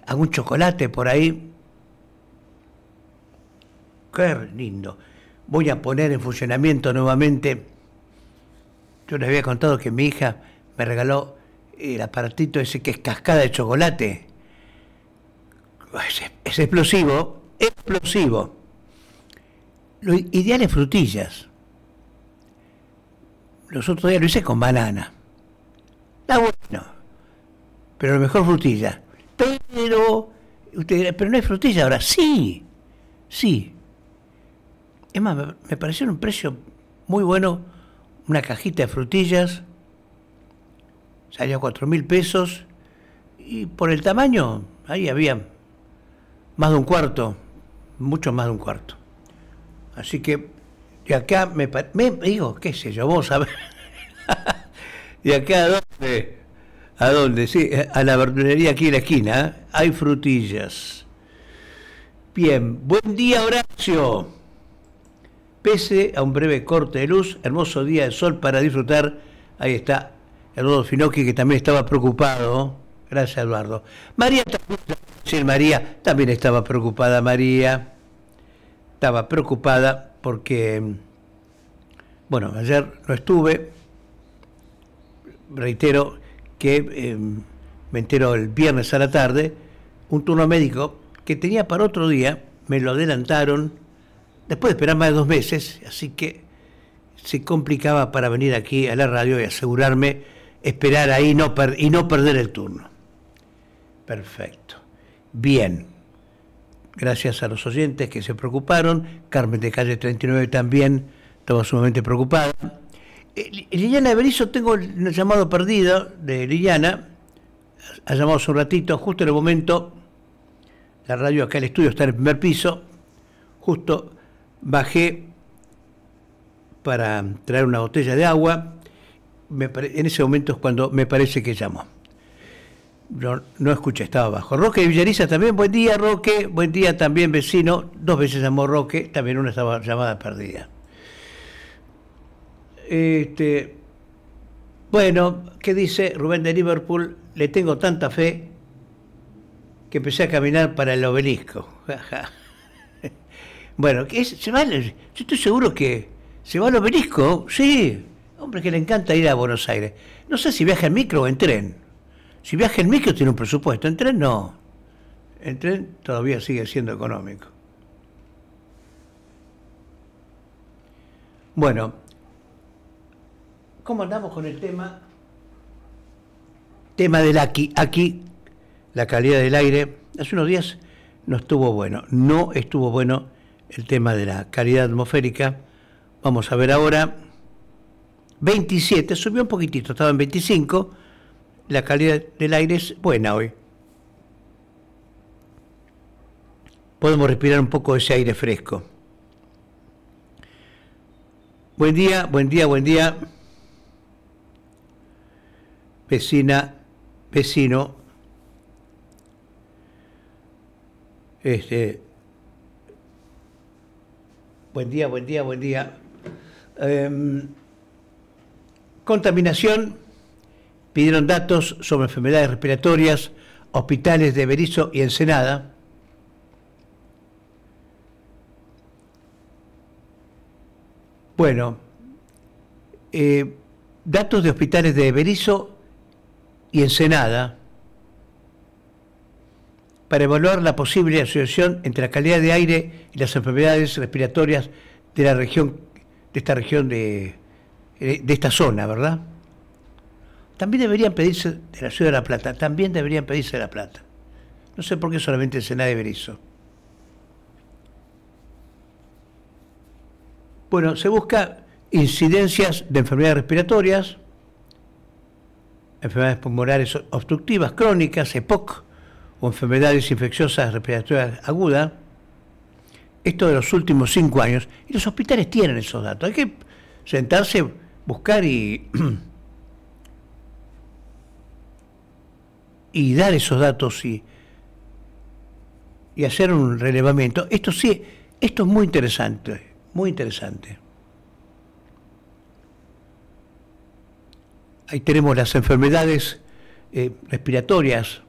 algún chocolate por ahí. Qué lindo. Voy a poner en funcionamiento nuevamente. Yo les había contado que mi hija me regaló el aparatito ese que es cascada de chocolate. Es explosivo, explosivo. Lo ideal es frutillas. Los otros días lo hice con banana. Está bueno, pero lo mejor frutilla. Pero, usted dirá, pero no hay frutilla ahora. Sí, sí. Es más, me pareció un precio muy bueno, una cajita de frutillas, salió a 4.000 pesos, y por el tamaño, ahí había más de un cuarto, mucho más de un cuarto. Así que, de acá me digo, qué sé yo, vos sabés. ¿De acá a dónde? ¿A dónde? Sí, a la verdulería aquí en la esquina, ¿eh? Hay frutillas. Bien, buen día, Horacio. Pese a un breve corte de luz, hermoso día de sol para disfrutar. Ahí está Eduardo Finocchi, que también estaba preocupado. Gracias, Eduardo. María también estaba preocupada. María estaba preocupada porque, bueno, ayer no estuve. Reitero que me entero el viernes a la tarde, un turno médico que tenía para otro día, me lo adelantaron después de esperar más de 2 meses, así que se complicaba para venir aquí a la radio y asegurarme esperar ahí y no perder el turno. Perfecto. Bien. Gracias a los oyentes que se preocuparon. Carmen de calle 39 también estaba sumamente preocupada. Liliana Berizo, tengo el llamado perdido de Liliana. Ha llamado hace un ratito, justo en el momento. La radio acá, el estudio está en el primer piso. Justo bajé para traer una botella de agua. En ese momento es cuando me parece que llamó. No escuché, estaba abajo. Roque de Villariza también, buen día, Roque. Buen día también, vecino. 2 veces llamó Roque, también una estaba llamada perdida. Bueno, ¿qué dice Rubén de Liverpool? Le tengo tanta fe que empecé a caminar para el obelisco. Bueno, yo estoy seguro que se va al obelisco. Sí, hombre, que le encanta ir a Buenos Aires. No sé si viaja en micro o en tren. Si viaja en micro tiene un presupuesto, en tren no. En tren todavía sigue siendo económico. Bueno, ¿cómo andamos con el tema? Tema del aquí, la calidad del aire. Hace unos días no estuvo bueno el tema de la calidad atmosférica. Vamos a ver ahora. 27, subió un poquitito, estaba en 25. La calidad del aire es buena hoy. Podemos respirar un poco de ese aire fresco. Buen día. Vecina, vecino. Buen día. Contaminación. Pidieron datos sobre enfermedades respiratorias, hospitales de Berisso y Ensenada. Bueno, datos de hospitales de Berisso y Ensenada para evaluar la posible asociación entre la calidad de aire y las enfermedades respiratorias de la región, de esta región de esta zona, ¿verdad? También deberían pedirse de la ciudad de La Plata, No sé por qué solamente Ensenada y Berisso. Bueno, se busca incidencias de enfermedades respiratorias, enfermedades pulmonares obstructivas crónicas, EPOC, o enfermedades infecciosas respiratorias agudas. Esto de los últimos 5 años. Y los hospitales tienen esos datos. Hay que sentarse, buscar y dar esos datos y hacer un relevamiento. Esto es muy interesante, Ahí tenemos las enfermedades respiratorias